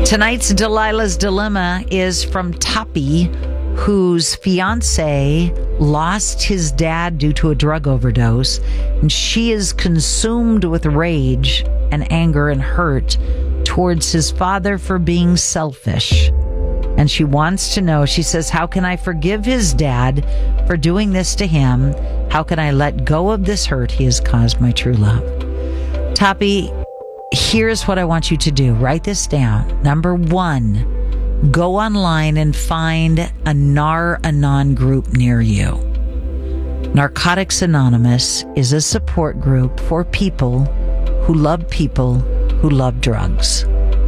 Tonight's Delilah's Dilemma is from Toppy, whose fiance lost his dad due to a drug overdose, and she is consumed with rage and anger and hurt towards his father for being selfish. And she wants to know, she says, how can I forgive his dad for doing this to him? How can I let go of this hurt he has caused my true love? Toppy, here's what I want you to do. Write this down. Number 1, go online and find a Nar-Anon group near you. Narcotics Anonymous is a support group for people who love drugs.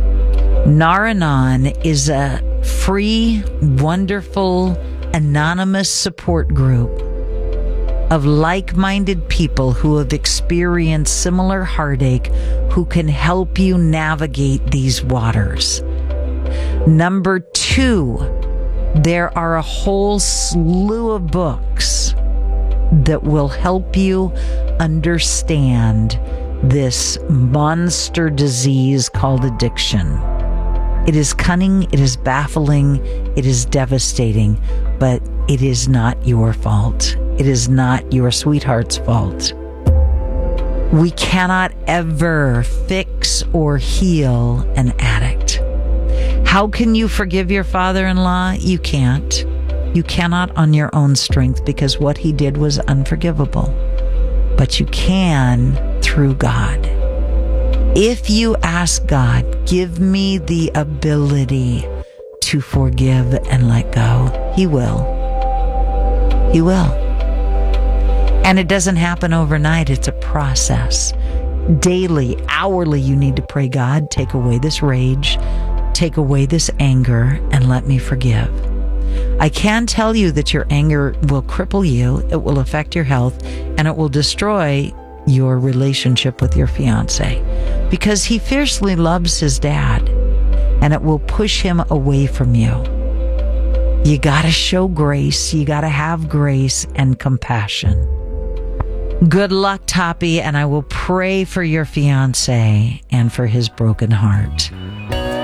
Nar-Anon is a free, wonderful, anonymous support group of like-minded people who have experienced similar heartache, who can help you navigate these waters. Number 2, there are a whole slew of books that will help you understand this monster disease called addiction. It is cunning, it is baffling, it is devastating, but it is not your fault. It is not your sweetheart's fault. We cannot ever fix or heal an addict. How can you forgive your father-in-law? You can't. You cannot on your own strength, because what he did was unforgivable. But you can through God. If you ask God, give me the ability to forgive and let go, He will. He will. And it doesn't happen overnight. It's a process. Daily, hourly, you need to pray, God, take away this rage, take away this anger, and let me forgive. I can tell you that your anger will cripple you, it will affect your health, and it will destroy your relationship with your fiance, because he fiercely loves his dad, and it will push him away from you. You gotta show grace. You gotta have grace and compassion. Good luck, Toppy, and I will pray for your fiance and for his broken heart.